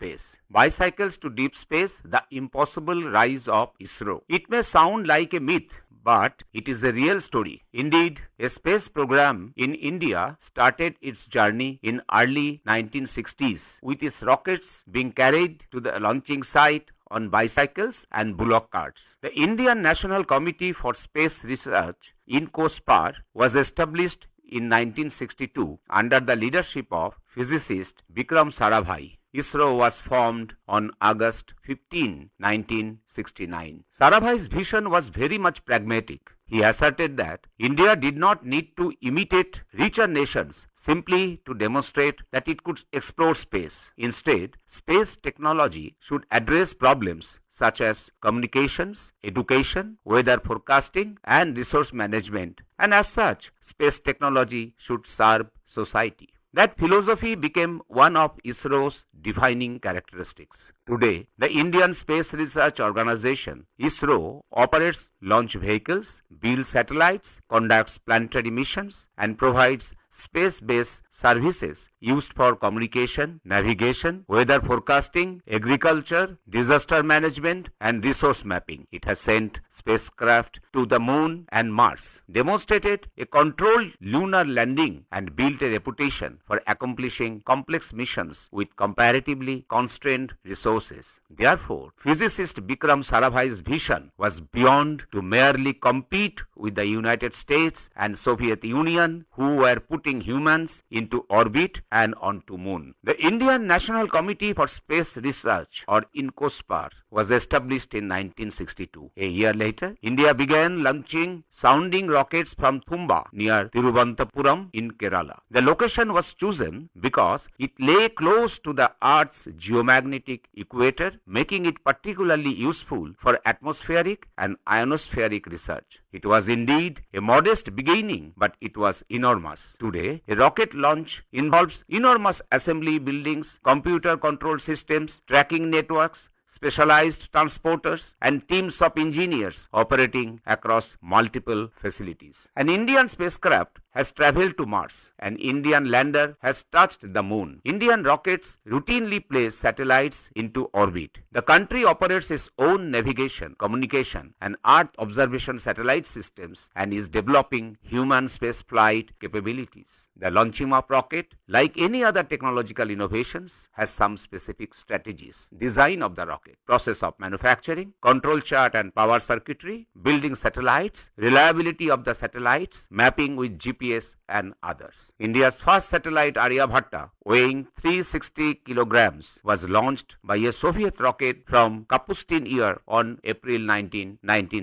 space. Bicycles to deep space, the impossible rise of ISRO. It may sound like a myth, but it is a real story. Indeed, a space program in India started its journey in early 1960s, with its rockets being carried to the launching site on bicycles and bullock carts. The Indian National Committee for Space Research, INCOSPAR, was established in 1962 under the leadership of physicist Vikram Sarabhai. ISRO was formed on August 15, 1969. Sarabhai's vision was very much pragmatic. He asserted that India did not need to imitate richer nations simply to demonstrate that it could explore space. Instead, space technology should address problems such as communications, education, weather forecasting, and resource management, and as such, space technology should serve society. That philosophy became one of ISRO's defining characteristics. Today, the Indian Space Research Organization, ISRO, operates launch vehicles, builds satellites, conducts planetary missions, and provides space-based services used for communication, navigation, weather forecasting, agriculture, disaster management, and resource mapping. It has sent spacecraft to the moon and Mars, demonstrated a controlled lunar landing, and built a reputation for accomplishing complex missions with comparatively constrained resources. Therefore, physicist Vikram Sarabhai's vision was beyond to merely compete with the United States and Soviet Union, who were putting humans into orbit and onto moon. The Indian National Committee for Space Research, or INCOSPAR, was established in 1962. A year later, India began launching sounding rockets from Thumba near Thiruvananthapuram in Kerala. The location was chosen because it lay close to the Earth's geomagnetic equator, making it particularly useful for atmospheric and ionospheric research. It was indeed a modest beginning, but it was enormous. Today, a rocket launch involves enormous assembly buildings, computer control systems, tracking networks, specialized transporters, and teams of engineers operating across multiple facilities. An Indian spacecraft has traveled to Mars. An Indian lander has touched the moon. Indian rockets routinely place satellites into orbit. The country operates its own navigation, communication, and Earth observation satellite systems and is developing human spaceflight capabilities. The launching of rocket, like any other technological innovations, has some specific strategies. Design of the rocket, process of manufacturing, control chart and power circuitry, building satellites, reliability of the satellites, mapping with GPS and others. India's first satellite Aryabhatta, weighing 360 kilograms, was launched by a Soviet rocket from Kapustin Air on April 19,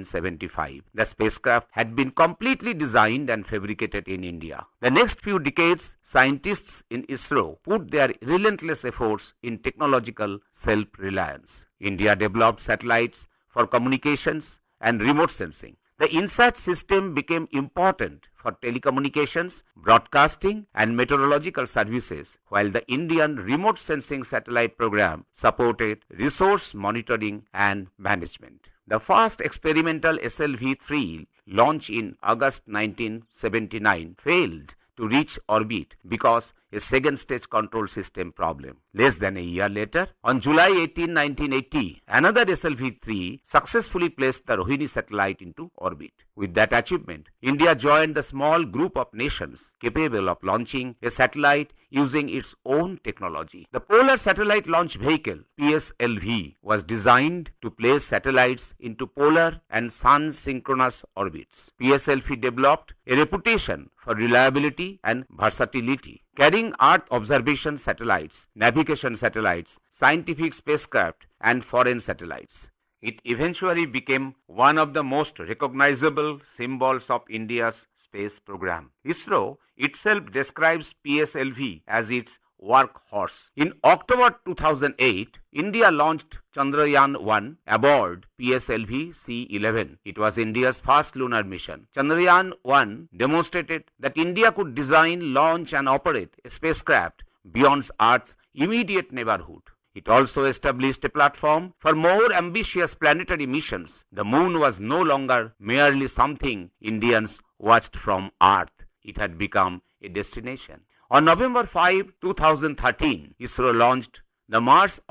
1975. The spacecraft had been completely designed and fabricated in India. The next few decades, scientists in ISRO put their relentless efforts in technological self-reliance. India developed satellites for communications and remote sensing. The INSAT system became important for telecommunications, broadcasting, and meteorological services, while the Indian remote sensing satellite program supported resource monitoring and management. The first experimental SLV-3 launch in August 1979 failed to reach orbit because a second stage control system problem. Less than a year later, on July 18, 1980, another SLV-3 successfully placed the Rohini satellite into orbit. With that achievement, India joined the small group of nations capable of launching a satellite using its own technology. The Polar Satellite Launch Vehicle, PSLV, was designed to place satellites into polar and sun-synchronous orbits. PSLV developed a reputation for reliability and versatility, carrying Earth observation satellites, navigation satellites, scientific spacecraft, and foreign satellites. It eventually became one of the most recognizable symbols of India's space program. ISRO itself describes PSLV as its workhorse. In October 2008, India launched Chandrayaan-1 aboard PSLV C-11. It was India's first lunar mission. Chandrayaan-1 demonstrated that India could design, launch, and operate a spacecraft beyond Earth's immediate neighborhood. It also established a platform for more ambitious planetary missions. The moon was no longer merely something Indians watched from Earth. It had become a destination. On November 5, 2013, ISRO launched the Mars